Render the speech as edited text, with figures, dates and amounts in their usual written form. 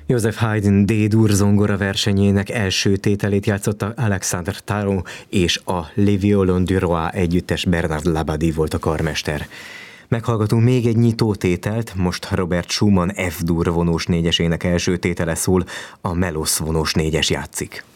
Joseph Haydn D-dur zongora versenyének első tételét játszotta Alexandre Tarot, és a Les Violons du Roi együttes Bernard Labadie volt a karmester. Meghallgatunk még egy nyitó tételt, most Robert Schumann F-dur vonós négyesének első tétele szól, a Melosz vonós négyes játszik.